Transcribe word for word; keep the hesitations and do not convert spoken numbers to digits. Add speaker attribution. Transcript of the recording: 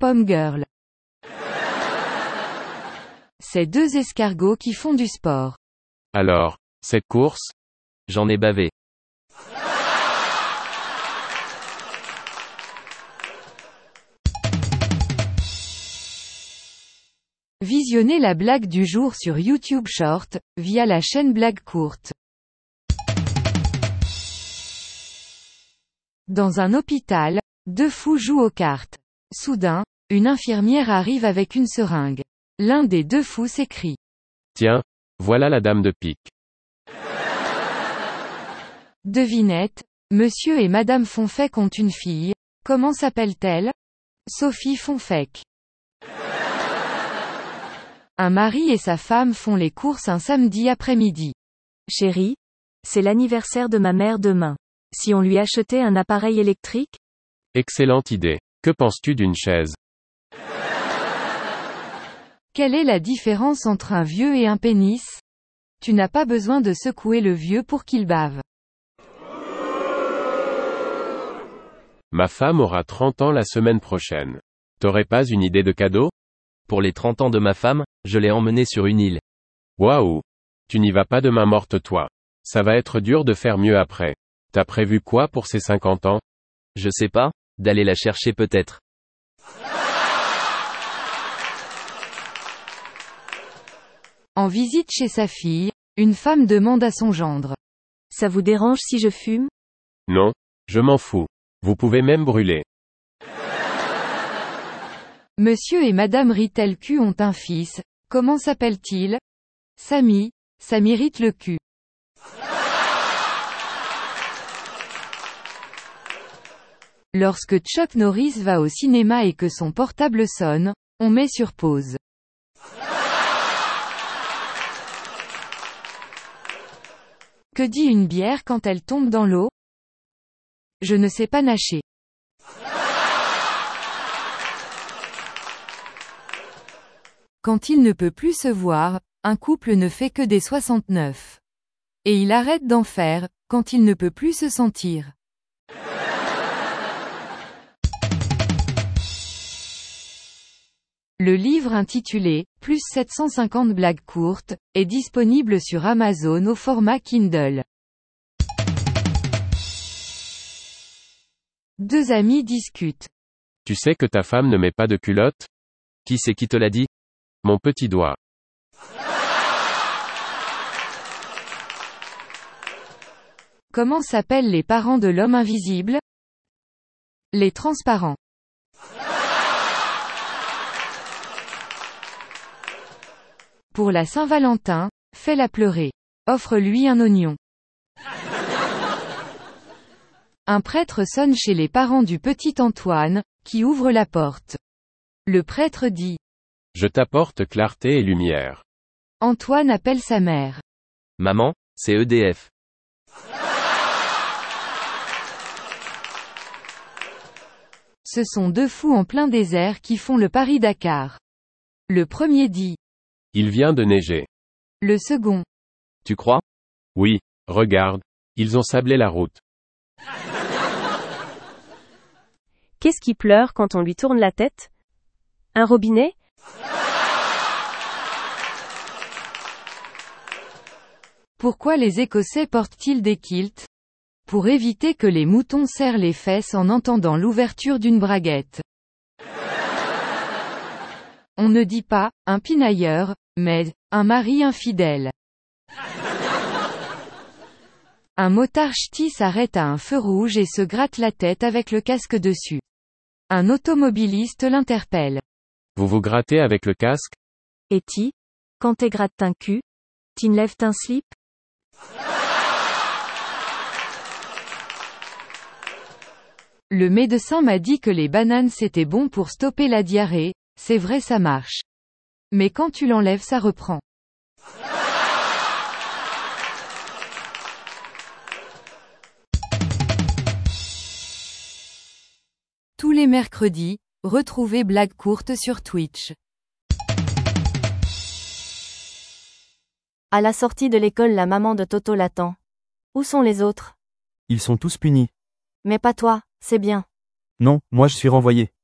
Speaker 1: Pom-Pom Girl. C'est deux escargots qui font du sport.
Speaker 2: Alors, cette course?
Speaker 3: J'en ai bavé.
Speaker 1: Visionnez la blague du jour sur YouTube Short, via la chaîne Blague Courte. Dans un hôpital, deux fous jouent aux cartes. Soudain, une infirmière arrive avec une seringue. L'un des deux fous s'écrie.
Speaker 2: Tiens, voilà la dame de pique.
Speaker 1: Devinette, Monsieur et Madame Fonfec ont une fille. Comment s'appelle-t-elle? Sophie Fonfec. Un mari et sa femme font les courses un samedi après-midi.
Speaker 4: Chérie, c'est l'anniversaire de ma mère demain. Si on lui achetait un appareil électrique?
Speaker 2: Excellente idée. Que penses-tu d'une chaise?
Speaker 1: Quelle est la différence entre un vieux et un pénis? Tu n'as pas besoin de secouer le vieux pour qu'il bave.
Speaker 2: Ma femme aura trente ans la semaine prochaine. T'aurais pas une idée de cadeau?
Speaker 3: Pour les trente ans de ma femme, je l'ai emmenée sur une île.
Speaker 2: Waouh! Tu n'y vas pas de main morte toi. Ça va être dur de faire mieux après. T'as prévu quoi pour ses cinquante ans?
Speaker 3: Je sais pas, d'aller la chercher peut-être.
Speaker 1: En visite chez sa fille, une femme demande à son gendre.
Speaker 4: Ça vous dérange si je fume?
Speaker 2: Non, je m'en fous. Vous pouvez même brûler.
Speaker 1: Monsieur et Madame Ritelcu ont un fils. Comment s'appelle-t-il? Samy, ça m'irrite le cul. Lorsque Chuck Norris va au cinéma et que son portable sonne, on met sur pause. Que dit une bière quand elle tombe dans l'eau? Je ne sais pas nager. Quand il ne peut plus se voir, un couple ne fait que des soixante-neuf. Et il arrête d'en faire, quand il ne peut plus se sentir. Le livre intitulé « Plus sept cent cinquante blagues courtes » est disponible sur Amazon au format Kindle. Deux amis discutent.
Speaker 2: Tu sais que ta femme ne met pas de culotte?
Speaker 3: Qui c'est qui te l'a dit?
Speaker 2: Mon petit doigt.
Speaker 1: Comment s'appellent les parents de l'homme invisible? Les transparents. Pour la Saint-Valentin, fais-la pleurer. Offre-lui un oignon. Un prêtre sonne chez les parents du petit Antoine, qui ouvre la porte. Le prêtre dit.
Speaker 2: Je t'apporte clarté et lumière.
Speaker 1: Antoine appelle sa mère.
Speaker 3: Maman, c'est E D F.
Speaker 1: Ce sont deux fous en plein désert qui font le Paris-Dakar. Le premier dit.
Speaker 2: Il vient de neiger.
Speaker 1: Le second.
Speaker 3: Tu crois?
Speaker 2: Oui, regarde, ils ont sablé la route.
Speaker 4: Qu'est-ce qui pleure quand on lui tourne la tête? Un robinet?
Speaker 1: Pourquoi les Écossais portent-ils des kilts? Pour éviter que les moutons serrent les fesses en entendant l'ouverture d'une braguette. On ne dit pas « un pinailleur », mais « un mari infidèle ». Un motard ch'ti s'arrête à un feu rouge et se gratte la tête avec le casque dessus. Un automobiliste l'interpelle.
Speaker 2: Vous vous grattez avec le casque?
Speaker 4: Et ti, quand t'es gratte un cul, t'enlèves un slip?
Speaker 1: Le médecin m'a dit que les bananes c'était bon pour stopper la diarrhée, c'est vrai ça marche. Mais quand tu l'enlèves ça reprend. Tous les mercredis, retrouvez Blague Courte sur Twitch.
Speaker 4: À la sortie de l'école, la maman de Toto l'attend. Où sont les autres?
Speaker 5: Ils sont tous punis.
Speaker 4: Mais pas toi, c'est bien.
Speaker 5: Non, moi je suis renvoyé.